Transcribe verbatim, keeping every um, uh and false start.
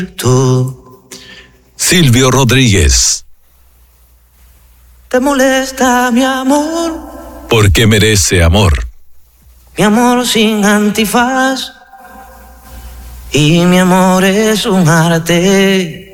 Tú. Silvio Rodríguez. ¿Te molesta mi amor? Porque merece amor. Mi amor sin antifaz. Y mi amor es un arte.